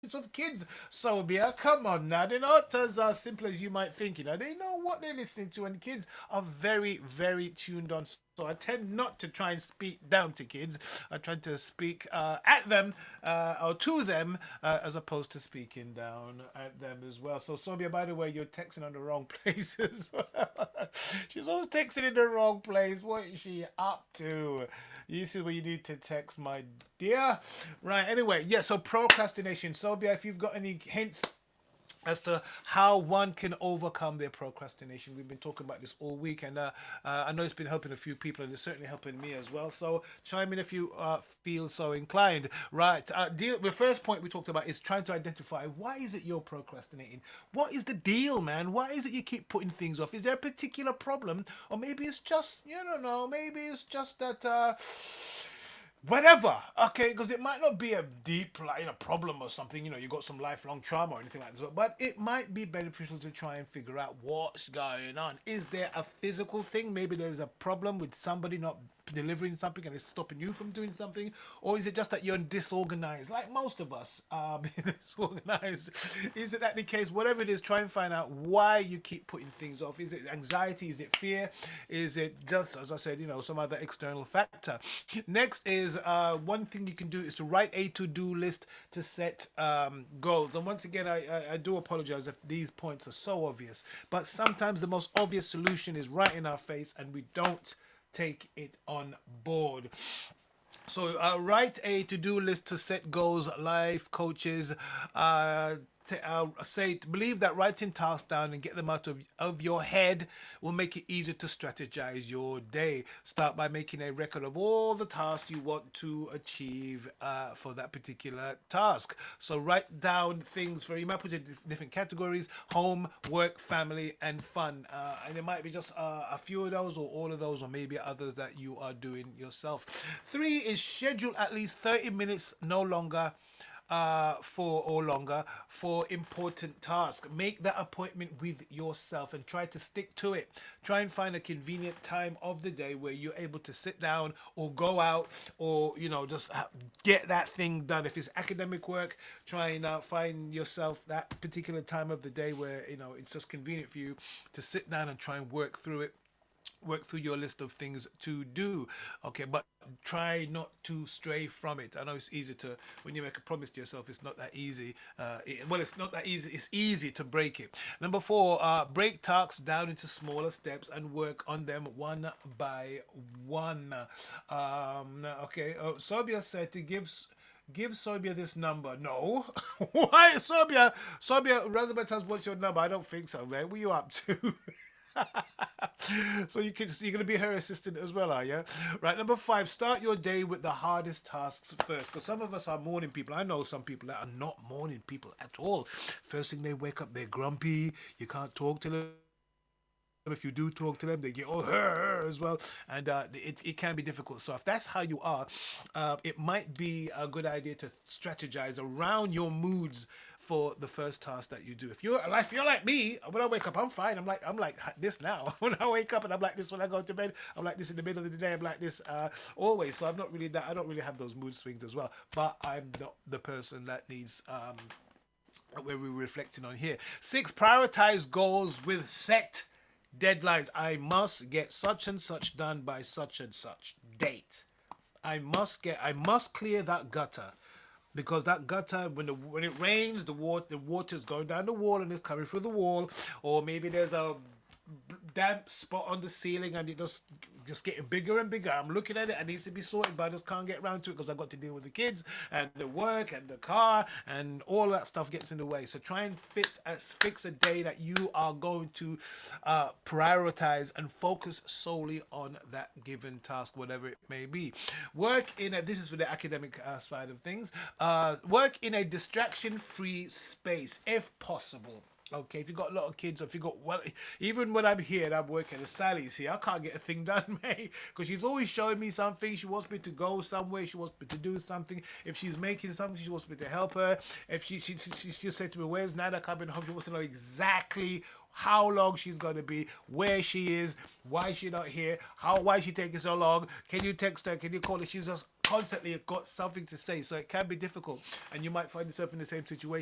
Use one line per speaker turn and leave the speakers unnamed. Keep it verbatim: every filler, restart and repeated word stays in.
of kids, Sobia. Come on now. They're not as uh, simple as you might think. You know, they know what they're listening to, and kids are very, very tuned on. So I tend not to try and speak down to kids. I try to speak uh, at them uh, or to them uh, as opposed to speaking down at them as well. So Sobia, by the way, you're texting on the wrong place as well. She's always texting in the wrong place. What is she up to? This is where you need to text, my dear. Right. Anyway, yeah. So procrastination. Sobia, if you've got any hints as to how one can overcome their procrastination. We've been talking about this all week, and uh, uh, I know it's been helping a few people, and it's certainly helping me as well. So chime in if you uh, feel so inclined. Right. Uh, deal. The first point we talked about is trying to identify why is it you're procrastinating. What is the deal, man? Why is it you keep putting things off? Is there a particular problem, or maybe it's just you don't know. Maybe it's just that. Uh, whatever, okay, because it might not be a deep like you know, problem or something, you know, you got some lifelong trauma or anything like this, but it might be beneficial to try and figure out what's going on. Is there a physical thing? Maybe there's a problem with somebody not delivering something and it's stopping you from doing something, or is it just that you're disorganized like most of us are being disorganized? Is it that the case? Whatever it is, try and find out why you keep putting things off. Is it anxiety? Is it fear? Is it just, as I said, you know, some other external factor? Next is uh, one thing you can do is to write a to-do list to set um, goals. And once again, I, I, I do apologize if these points are so obvious, but sometimes the most obvious solution is right in our face and we don't take it on board. So uh, write a to-do list to set goals. Life coaches uh, t- uh, say believe that writing tasks down and get them out of, of your head will make it easier to strategize your day. Start by making a record of all the tasks you want to achieve uh, for that particular task. So write down things for you might put it in different categories: home, work, family, and fun. Uh, and it might be just uh, a few of those, or all of those, or maybe others that you are doing yourself. Three is schedule at least thirty minutes, no longer, uh, for or longer for important tasks. Make that appointment with yourself and try to stick to it. Try and find a convenient time of the day where you're able to sit down or go out, or you know just get that thing done. If it's academic work, try and uh, find yourself that particular time of the day where you know it's just convenient for you to sit down and try and work through it, work through your list of things to do. Okay, but try not to stray from it. I know it's easy to, when you make a promise to yourself, it's not that easy. Uh, it, well, it's not that easy. It's easy to break it. Number four, uh, break tasks down into smaller steps and work on them one by one. Um, okay, uh, Sobia said to give. Give Sobia this number. No. Why, Sobia? Sobia, Razabet has what's your number? I don't think so, man. What are you up to? So you can you're gonna be her assistant as well, are you? Right. Number five. Start your day with the hardest tasks first, because some of us are morning people. I know some people that are not morning people at all. First thing they wake up, they're grumpy. You can't talk to them. If you do talk to them, they get all her as well, and uh, it, it can be difficult. So if that's how you are, uh, it might be a good idea to strategize around your moods for the first task that you do. If you're like you're like me, when I wake up, I'm fine. I'm like I'm like this now. When I wake up, and I'm like this when I go to bed. I'm like this in the middle of the day. I'm like this uh, always. So I'm not really that. I don't really have those mood swings as well. But I'm not the person that needs. Um, where we're reflecting on here. Six, prioritize goals with set deadlines. I must get such and such done by such and such date. I must get I must clear that gutter, because that gutter, when the when it rains, the water the water's going down the wall and it's coming through the wall, or maybe there's a damp spot on the ceiling and it just just getting bigger and bigger. I'm looking at it, it needs to be sorted, but I just can't get around to it because I've got to deal with the kids and the work and the car, and all that stuff gets in the way. So try and fit a, fix a day that you are going to uh, prioritize and focus solely on that given task, whatever it may be. Work in a, this is for the academic uh, side of things, uh, work in a distraction free space if possible. Okay, if you've got a lot of kids, or if you've got, well, even when I'm here and I'm working, and Sally's here, I can't get a thing done, mate, because she's always showing me something. She wants me to go somewhere. She wants me to do something. If she's making something, she wants me to help her. If she she she, she, she said to me, "Where's Nana coming home?" She wants to know exactly how long she's going to be, where she is, why she's not here, how why she taking so long. Can you text her? Can you call her? She's just constantly got something to say, so it can be difficult, and you might find yourself in the same situation